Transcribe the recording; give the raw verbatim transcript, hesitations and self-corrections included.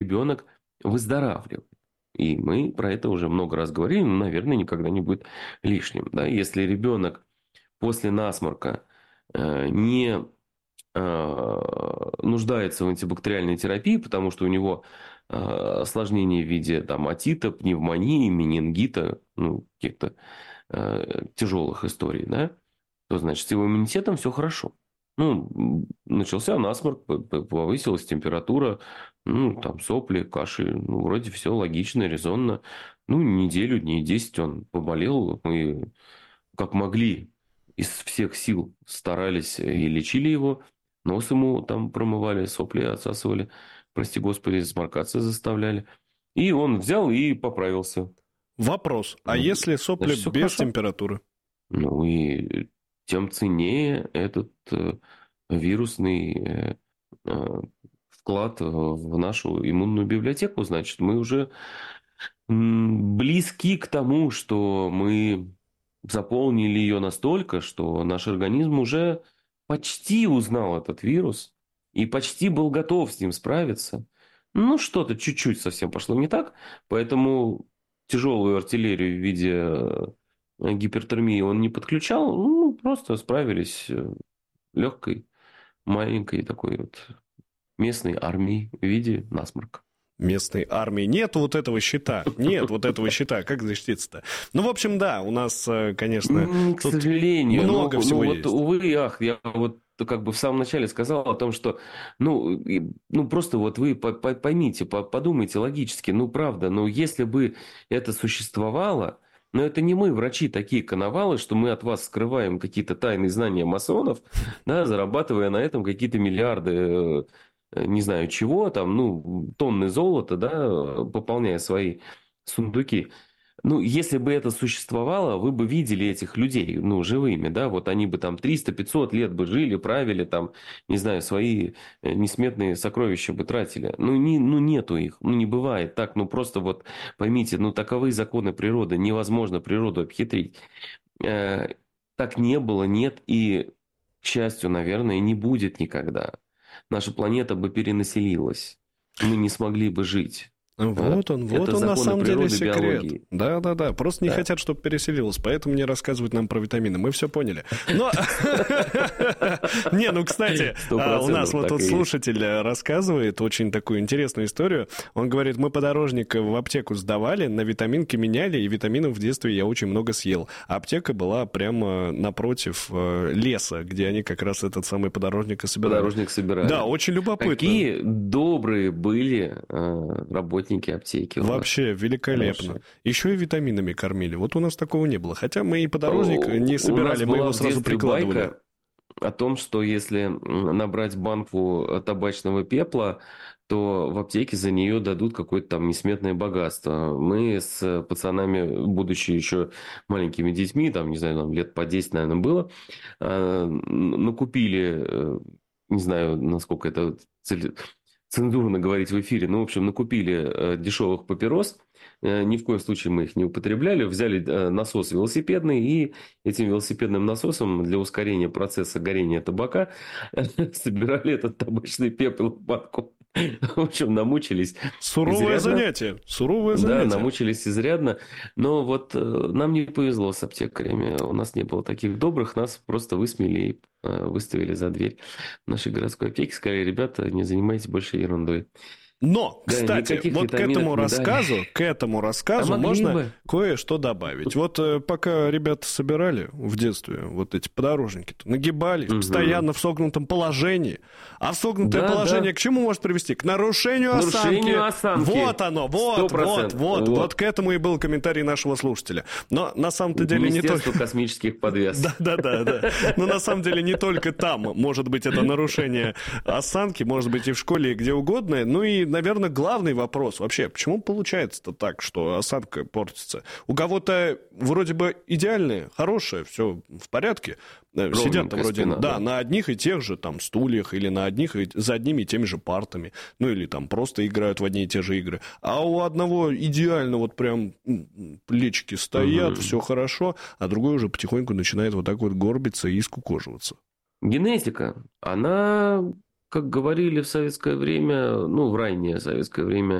ребенок выздоравливает. И мы про это уже много раз говорили, но, наверное, никогда не будет лишним. Да? Если ребенок после насморка э, не э, нуждается в антибактериальной терапии, потому что у него э, осложнения в виде там, отита, пневмонии, менингита, ну, каких-то э, тяжелых историй, да, то значит с его иммунитетом все хорошо. Ну, начался насморк, повысилась температура, ну, там сопли, кашель, ну, вроде все логично, резонно. Ну, неделю, дней десять он поболел, мы как могли из всех сил старались и лечили его, нос ему там промывали, сопли отсасывали, прости господи, сморкаться заставляли. И он взял и поправился. Вопрос, а Ну, если сопли значит, без хорошо. температуры? Ну, и тем ценнее этот э, вирусный э, э, вклад в нашу иммунную библиотеку. Значит, мы уже м, близки к тому, что мы заполнили ее настолько, что наш организм уже почти узнал этот вирус и почти был готов с ним справиться. Ну, что-то чуть-чуть совсем пошло не так, поэтому тяжелую артиллерию в виде э, гипертермии он не подключал, ну, просто справились э, легкой, маленькой такой вот местной армией в виде насморка. Местной армии. Нет вот этого щита. Нет вот этого щита. Как защититься-то? Ну, в общем, да, у нас, конечно, М, К тут сожалению, много ну, всего ну есть. вот, увы и ах, я вот как бы в самом начале сказал о том, что, ну, и- ну просто вот вы по- по- поймите, по- подумайте логически, ну, правда, ну, если бы это существовало, но это не мы, врачи, такие коновалы, что мы от вас скрываем какие-то тайные знания масонов, да, зарабатывая на этом какие-то миллиарды, э, э, не знаю чего, там, ну, тонны золота, да, пополняя свои сундуки. Ну, если бы это существовало, вы бы видели этих людей, ну, живыми, да, вот они бы там триста-пятьсот лет бы жили, правили там, не знаю, свои э, несметные сокровища бы тратили. Ну, не, ну, нету их, ну, не бывает так, ну, просто вот поймите, ну, таковы законы природы, невозможно природу обхитрить. Э, так не было, нет и, к счастью, наверное, не будет никогда. Наша планета бы перенаселилась, мы не смогли бы жить. Э, Вот он, вот Это он на законы самом деле природы, секрет. биологии. Да-да-да, просто не Да. хотят, чтобы переселилось, поэтому не рассказывают нам про витамины. Мы все поняли. Но... Не, ну, кстати, Сто у нас процентов вот так тут и есть. слушатель рассказывает очень такую интересную историю. Он говорит, мы подорожник в аптеку сдавали, на витаминки меняли, и витаминов в детстве я очень много съел. А аптека была прямо напротив э, леса, где они как раз этот самый подорожник и собирали. Подорожник собирали. Да, очень любопытно. Какие добрые были э, работники аптеки у нас. Вообще великолепно. Хорошие. Еще и витаминами кормили. Вот у нас такого не было. Хотя мы и подорожник О, не у собирали, нас мы была его в сразу детстве прикладывали. байка о том, что если м, набрать банку табачного пепла, то в аптеке за нее дадут какое-то там несметное богатство. Мы с пацанами, будучи еще маленькими детьми, там, не знаю, нам лет по десять, наверное, было, э, накупили, э, не знаю, насколько это цель- цензурно говорить в эфире, ну, в общем, накупили э, дешевых папирос, э, ни в коем случае мы их не употребляли, взяли э, насос велосипедный и этим велосипедным насосом для ускорения процесса горения табака собирали этот табачный пепел в банку. В общем, намучились Суровое изрядно. занятие. Суровое Да, занятие. намучились изрядно. Но вот э, нам не повезло с аптекарями. У нас не было таких добрых. Нас просто высмеяли и э, выставили за дверь нашей городской аптеки. Сказали, ребята, не занимайтесь больше ерундой. Но, Да, кстати, никаких вот к витаминок этому не дали. рассказу, к этому рассказу А могли можно бы. кое-что добавить. Вот э, пока ребята собирали в детстве вот эти подорожники, нагибались Мгм. постоянно в согнутом положении. А в согнутое Да, положение да. к чему может привести? К нарушению осанки. Нарушению осанки. Вот оно, вот, Сто вот, процентов. вот, Вот. вот к этому и был комментарий нашего слушателя. Но на самом-то деле не только... Министерство космических подвес. Да, да, да, да. Но на самом деле не только там может быть это нарушение осанки, может быть и в школе, и где угодно. Ну и, наверное, главный вопрос вообще, почему получается-то так, что осанка портится? У кого-то вроде бы идеальная, хорошая, все в порядке. Сидят вроде спина, да, да. на одних и тех же там стульях или на одних и за одними и теми же партами. Ну или там просто играют в одни и те же игры. А у одного идеально вот прям плечики стоят, Угу. все хорошо, а другой уже потихоньку начинает вот так вот горбиться и скукоживаться. Генетика, она, как говорили в советское время, ну, в раннее советское время,